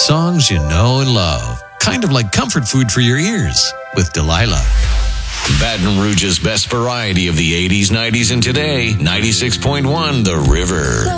songs you know and love. Kind of like comfort food for your ears with Delilah. Baton Rouge's best variety of the 80s, 90s, and today, 96.1 The River.